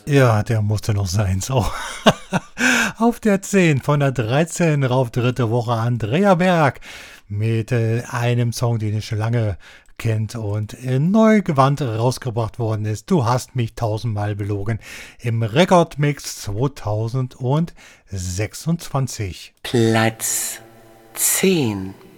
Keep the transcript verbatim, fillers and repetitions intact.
Ja, der musste noch sein. So. Auf der zehn von der dreizehn rauf dritte Woche Andrea Berg mit äh, einem Song, den ich schon lange kennt und in neu Gewand rausgebracht worden ist. Du hast mich tausendmal belogen im Rekordmix zwanzig sechsundzwanzig. Platz zehn.